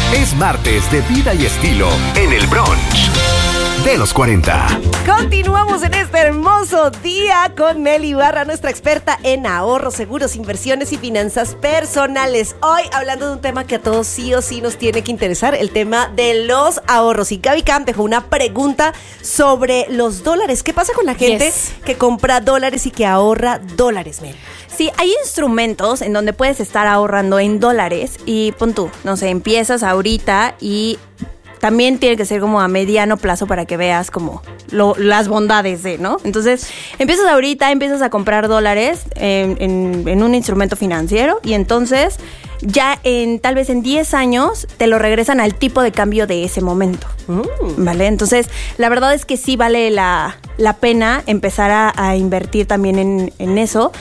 Es martes de vida y estilo en el brunch de los 40. Continuamos en este hermoso día con Meli Barra, nuestra experta en ahorros, seguros, inversiones y finanzas personales. Hoy hablando de un tema que a todos sí o sí nos tiene que interesar, el tema de los ahorros. Y Gaby Camp dejó una pregunta sobre los dólares. ¿Qué pasa con la gente que compra dólares y que ahorra dólares, Meli? Sí, hay instrumentos en donde puedes estar ahorrando en dólares y pon tú, no sé, empiezas ahorita y también tiene que ser como a mediano plazo para que veas como las bondades de, ¿no? Entonces, empiezas ahorita, empiezas a comprar dólares en un instrumento financiero y entonces ya tal vez en 10 años te lo regresan al tipo de cambio de ese momento, ¿vale? Entonces, la verdad es que sí vale la pena empezar a invertir también en eso.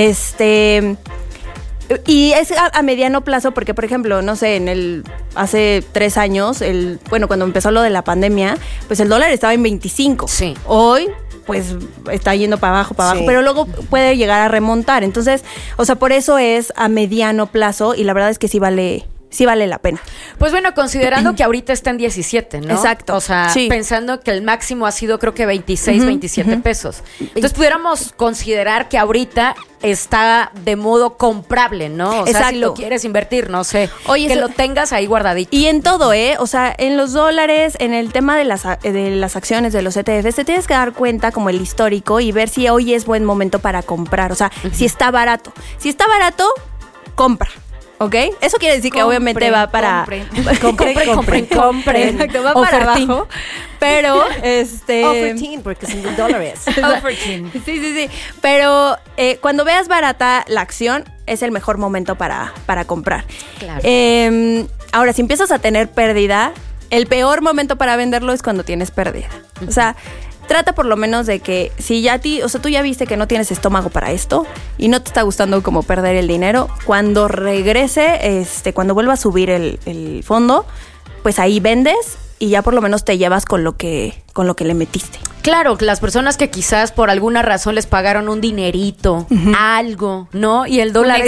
Y es a mediano plazo porque, por ejemplo, no sé, hace 3 años, cuando empezó lo de la pandemia, pues el dólar estaba en 25. Sí. Hoy, pues, está yendo para abajo, sí, pero luego puede llegar a remontar. Entonces, o sea, por eso es a mediano plazo y la verdad es que sí vale la pena. Pues bueno, considerando que ahorita está en 17, ¿no? Exacto. O sea, sí, pensando que el máximo ha sido creo que 26, 27 pesos. Entonces pudiéramos considerar que ahorita está de modo comprable, ¿no? O sea, si lo quieres invertir, no sé, que lo tengas ahí guardadito. Y en todo, o sea, en los dólares, en el tema de las acciones, de los ETFs, te tienes que dar cuenta como el histórico y ver si hoy es buen momento para comprar. O sea, si está barato. Si está barato, compra. ¿Ok? Eso quiere decir que obviamente va para... Compre. Exacto, va para abajo. Pero, Offerteen, porque son $. Offerteen. Sí. Pero cuando veas barata la acción, es el mejor momento para comprar. Claro. Ahora, si empiezas a tener pérdida, el peor momento para venderlo es cuando tienes pérdida. O sea, trata por lo menos de que si ya tú ya viste que no tienes estómago para esto y no te está gustando como perder el dinero, cuando regrese, cuando vuelva a subir el fondo, pues ahí vendes y ya por lo menos te llevas con lo que le metiste. Claro, las personas que quizás por alguna razón les pagaron un dinerito, algo, ¿no? Y el dólar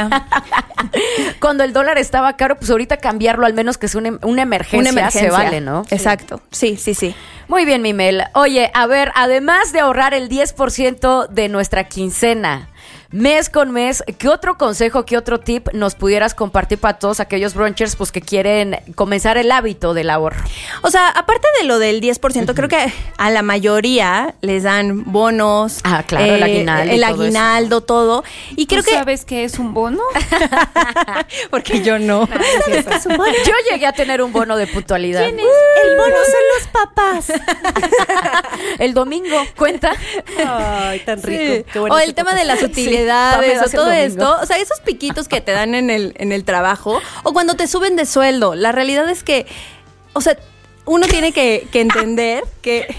cuando el dólar estaba caro, pues ahorita cambiarlo, al menos que es una emergencia, se vale, ¿no? Exacto, sí. Muy bien, Mimel. Oye, a ver, además de ahorrar el 10% de nuestra quincena, mes con mes, ¿qué otro consejo, qué otro tip nos pudieras compartir para todos aquellos brunchers pues que quieren comenzar el hábito del ahorro? O sea, aparte de lo del 10%, creo que a la mayoría les dan bonos. Ah, claro, el aguinaldo. El aguinaldo, todo. Y creo que... ¿Sabes qué es un bono? Porque yo no. Yo llegué a tener un bono de puntualidad. ¿Quién es? El bono son los papás. El domingo, ¿cuenta? Ay, tan rico. Sí. O el tema de las utilidades. O todo esto, o sea, esos piquitos que te dan en el trabajo o cuando te suben de sueldo. La realidad es que, o sea, uno tiene que entender que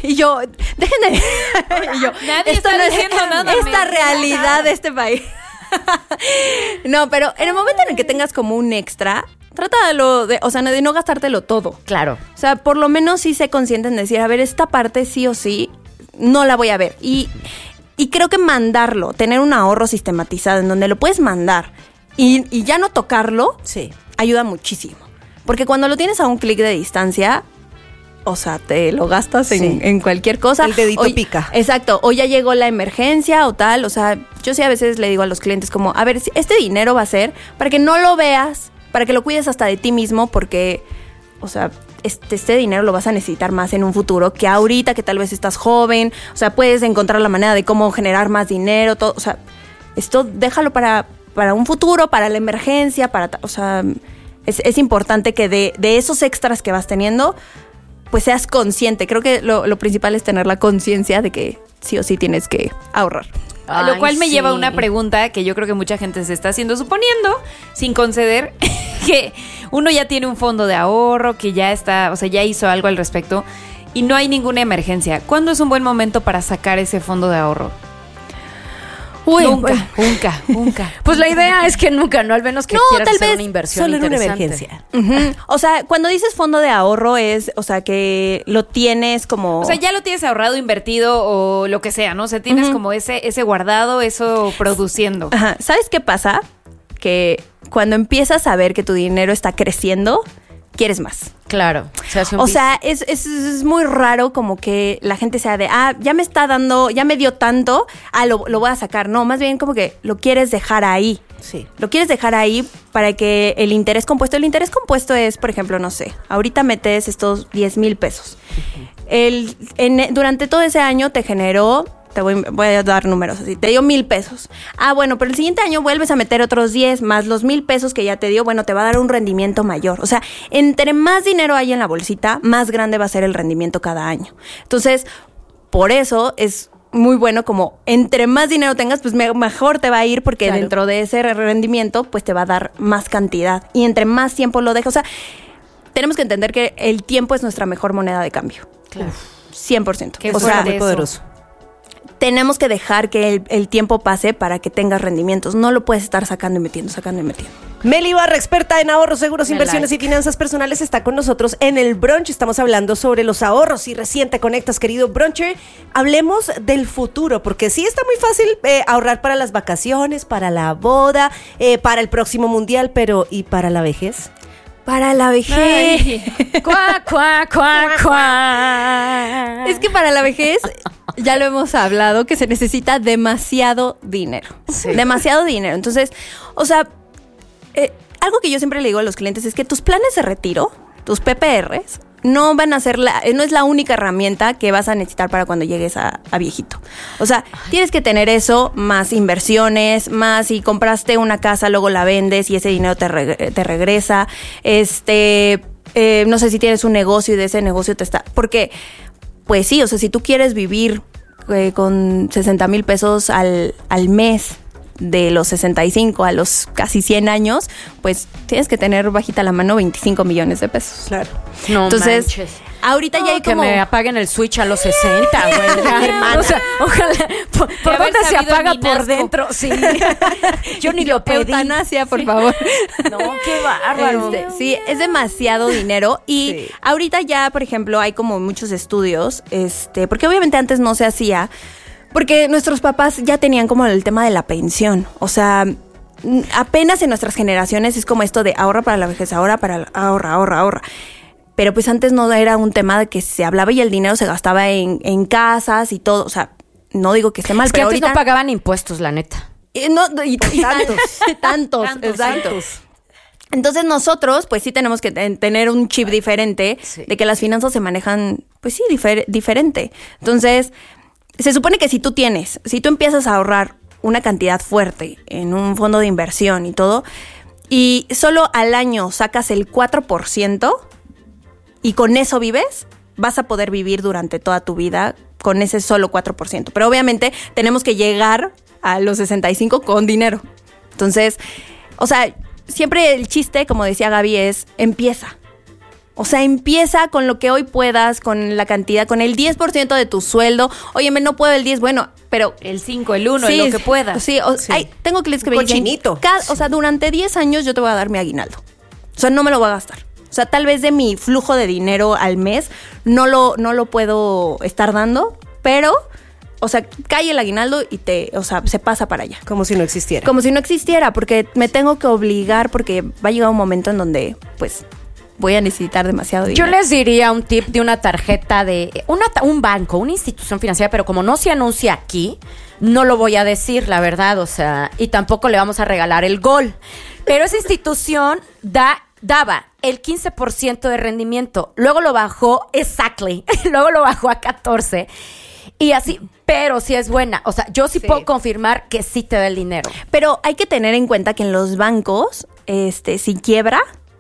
nadie está diciendo nada. Esta realidad de este país. No, pero en el momento en el que tengas como un extra, trátalo de no gastártelo todo. Claro. O sea, por lo menos sí sé consciente en decir, a ver, esta parte sí o sí no la voy a ver. Y creo que mandarlo, tener un ahorro sistematizado en donde lo puedes mandar y ya no tocarlo, sí, ayuda muchísimo. Porque cuando lo tienes a un clic de distancia, o sea, te lo gastas en cualquier cosa. El dedito pica. Exacto. O ya llegó la emergencia o tal. O sea, yo sí a veces le digo a los clientes como, a ver, este dinero va a ser para que no lo veas, para que lo cuides hasta de ti mismo, porque, o sea, este dinero lo vas a necesitar más en un futuro que ahorita, que tal vez estás joven. O sea, puedes encontrar la manera de cómo generar más dinero, todo. O sea, esto déjalo para un futuro, para la emergencia, o sea, es importante que de esos extras que vas teniendo, pues seas consciente. Creo que lo principal es tener la conciencia de que sí o sí tienes que ahorrar. Lo cual me lleva a una pregunta que yo creo que mucha gente se está haciendo, suponiendo, sin conceder, que uno ya tiene un fondo de ahorro, que ya está, o sea, ya hizo algo al respecto y no hay ninguna emergencia. ¿Cuándo es un buen momento para sacar ese fondo de ahorro? Uy, nunca. Pues la idea es que nunca, ¿no? Al menos que quieras hacer una inversión solo interesante. En una emergencia. O sea, cuando dices fondo de ahorro es, o sea, que lo tienes como... O sea, ya lo tienes ahorrado, invertido o lo que sea, ¿no? O sea, tienes como ese guardado, eso produciendo. Ajá. ¿Sabes qué pasa? Que cuando empiezas a ver que tu dinero está creciendo, quieres más. Claro. Se hace un O sea, es muy raro como que la gente sea de, ya me está dando, ya me dio tanto, lo voy a sacar. No, más bien como que lo quieres dejar ahí. Sí. Lo quieres dejar ahí para que el interés compuesto es, por ejemplo, no sé, ahorita metes estos 10,000 pesos. Durante todo ese año te generó, voy a dar números así, te dio 1,000 pesos. Bueno, pero el siguiente año vuelves a meter otros 10 más los 1,000 pesos que ya te dio, bueno, te va a dar un rendimiento mayor. O sea, entre más dinero hay en la bolsita, más grande va a ser el rendimiento cada año. Entonces, por eso es muy bueno, como entre más dinero tengas, pues mejor te va a ir, porque claro, dentro de ese rendimiento, pues te va a dar más cantidad. Y entre más tiempo lo dejas, o sea, tenemos que entender que el tiempo es nuestra mejor moneda de cambio. Claro. 100%. Qué O sea, fuerte muy eso. poderoso. tenemos que dejar que el tiempo pase para que tengas rendimientos. No lo puedes estar sacando y metiendo, sacando y metiendo. Meli Barra, experta en ahorros, seguros, Me inversiones like. y finanzas personales, está con nosotros en el brunch. Estamos hablando sobre los ahorros y recién te conectas, querido bruncher. Hablemos del futuro, porque sí está muy fácil ahorrar para las vacaciones, para la boda, para el próximo mundial, pero ¿y para la vejez? Para la vejez. Ay, cuá, cuá, cuá, cuá. Es que para la vejez, ya lo hemos hablado, que se necesita demasiado dinero. Sí. Demasiado dinero. Entonces, o sea, algo que yo siempre le digo a los clientes es que tus planes de retiro, tus PPRs, no van a ser no es la única herramienta que vas a necesitar para cuando llegues a viejito. O sea, tienes que tener eso, más inversiones, más si compraste una casa, luego la vendes y ese dinero te regresa. No sé si tienes un negocio y de ese negocio te está... Porque, pues sí, o sea, si tú quieres vivir con 60,000 pesos al mes, de los 65 a los casi 100 años, pues tienes que tener bajita la mano 25 millones de pesos. Claro. No Entonces, manches. ahorita ya hay Que como... me apaguen el switch a los 60, güey. Ya, hermana. o sea, ojalá. ¿Por haber dónde se sabido apaga el por minasco. dentro? Sí. Yo ni lo pedí. Eutanasia, por favor. No, qué bárbaro. Sí, es demasiado dinero. Y Sí. ahorita ya, por ejemplo, hay como muchos estudios, porque obviamente antes no se hacía, porque nuestros papás ya tenían como el tema de la pensión. O sea, apenas en nuestras generaciones es como esto de ahorra para la vejez, ahorra. Pero pues antes no era un tema de que se hablaba y el dinero se gastaba en casas y todo. O sea, no digo que esté mal, Es que pero antes ahorita... no pagaban impuestos, la neta. Tantos, exacto. Entonces nosotros, pues sí tenemos que tener un chip diferente, Sí. de que las finanzas se manejan, pues sí, diferente. Entonces, se supone que si tú empiezas a ahorrar una cantidad fuerte en un fondo de inversión y todo, y solo al año sacas el 4% y con eso vives, vas a poder vivir durante toda tu vida con ese solo 4%. Pero obviamente tenemos que llegar a los 65 con dinero. Entonces, o sea, siempre el chiste, como decía Gaby, es empieza. O sea, empieza con lo que hoy puedas, con la cantidad, con el 10% de tu sueldo. Oye, no puedo el 10, bueno, pero... El 5, el 1, lo que puedas. Sí, tengo clientes que me dicen, Cochinito. o sea, durante 10 años yo te voy a dar mi aguinaldo. O sea, no me lo voy a gastar. O sea, tal vez de mi flujo de dinero al mes no lo puedo estar dando, pero... O sea, cae el aguinaldo y se pasa para allá. Como si no existiera. Como si no existiera, porque me tengo que obligar, porque va a llegar un momento en donde, pues, voy a necesitar demasiado dinero. Yo les diría un tip de una tarjeta de un banco, una institución financiera, pero como no se anuncia aquí, no lo voy a decir, la verdad, o sea, y tampoco le vamos a regalar el gol. Pero esa institución daba el 15% de rendimiento, luego lo bajó, luego lo bajó a 14%. Y así, pero sí es buena. O sea, yo sí puedo confirmar que sí te da el dinero. Pero hay que tener en cuenta que en los bancos, si quiebra,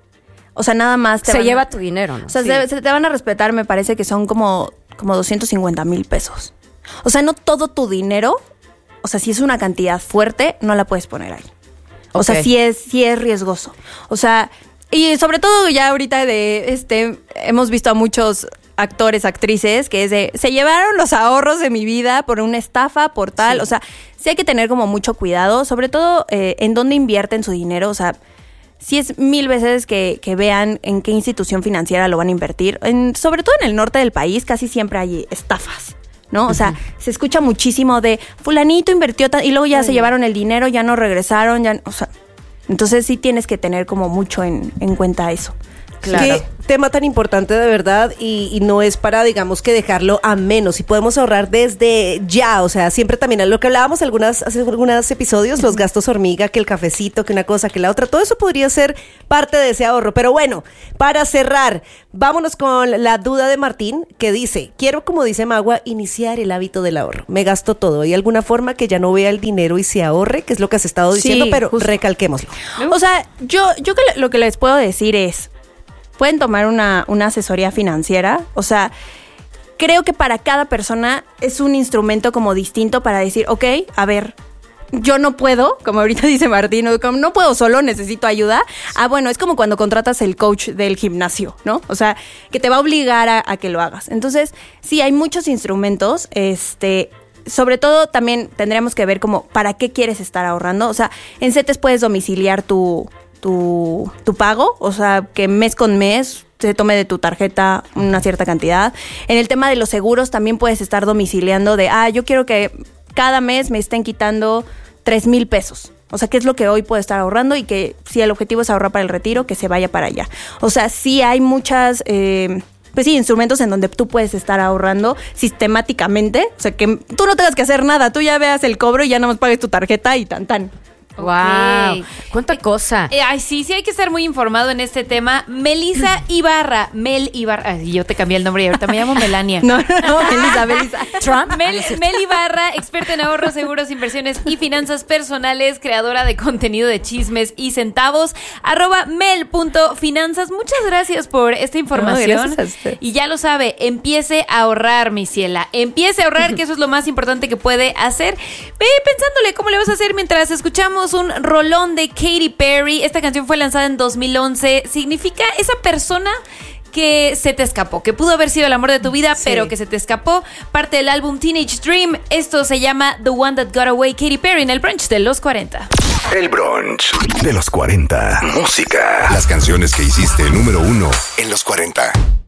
o sea, nada más Se lleva tu dinero, ¿no? O sea, se te van a respetar, me parece que son como 250,000 pesos. O sea, no todo tu dinero, o sea, si es una cantidad fuerte, no la puedes poner ahí. O sea, Ok. sí es riesgoso. O sea, y sobre todo ya ahorita hemos visto a muchos actores, actrices, que se llevaron los ahorros de mi vida por una estafa, por tal. Sí. O sea, sí hay que tener como mucho cuidado, sobre todo en dónde invierten su dinero. O sea, sí es 1000 veces que vean en qué institución financiera lo van a invertir. Sobre todo en el norte del país, casi siempre hay estafas, ¿no? O sea, se escucha muchísimo de fulanito invirtió y luego ya se llevaron el dinero, ya no regresaron, o sea, entonces sí tienes que tener como mucho en cuenta eso. Claro. Qué tema tan importante de verdad y no es para, digamos, que dejarlo a menos. Y podemos ahorrar desde ya, o sea, siempre también a lo que hablábamos hace algunos episodios, los gastos hormiga, que el cafecito, que una cosa, que la otra, todo eso podría ser parte de ese ahorro. Pero bueno, para cerrar, vámonos con la duda de Martín, que dice, quiero, como dice Magua, iniciar el hábito del ahorro. Me gasto todo. ¿Hay alguna forma que ya no vea el dinero y se ahorre? Que es lo que has estado diciendo, Sí, pero justo. recalquémoslo. O sea, yo que lo que les puedo decir es, pueden tomar una asesoría financiera. O sea, creo que para cada persona es un instrumento como distinto para decir, ok, a ver, yo no puedo, como ahorita dice Martín, como no puedo solo, necesito ayuda. Ah, bueno, es como cuando contratas el coach del gimnasio, ¿no? O sea, que te va a obligar a que lo hagas. Entonces, sí, hay muchos instrumentos, sobre todo también tendríamos que ver como para qué quieres estar ahorrando. O sea, en CETES puedes domiciliar tu pago, o sea, que mes con mes se tome de tu tarjeta una cierta cantidad. En el tema de los seguros también puedes estar domiciliando de, yo quiero que cada mes me estén quitando 3,000 pesos. O sea, ¿qué es lo que hoy puedo estar ahorrando? Y que si el objetivo es ahorrar para el retiro, que se vaya para allá. O sea, sí hay muchas... pues sí, instrumentos en donde tú puedes estar ahorrando sistemáticamente. O sea, que tú no tengas que hacer nada. Tú ya veas el cobro y ya nada más pagues tu tarjeta y tan. Wow, cuánta cosa. Ay, sí hay que estar muy informado en este tema. Melissa Ibarra, Mel Ibarra. Ay, yo te cambié el nombre y ahorita me llamo Melania. No, Melissa. Trump. Mel Ibarra, experta en ahorros, seguros, inversiones y finanzas personales, creadora de contenido de chismes y centavos, @mel.finanzas. Muchas gracias por esta información. No, gracias a usted. Y ya lo sabe, empiece a ahorrar, mi ciela. Empiece a ahorrar, que eso es lo más importante que puede hacer. Ve pensándole cómo le vas a hacer mientras escuchamos un rolón de Katy Perry. Esta canción fue lanzada en 2011. Significa esa persona que se te escapó, que pudo haber sido el amor de tu vida, Sí. pero que se te escapó. Parte del álbum Teenage Dream. Esto se llama The One That Got Away, Katy Perry, en el brunch de los 40. El brunch de los 40. Música. Las canciones que hiciste número 1 en los 40.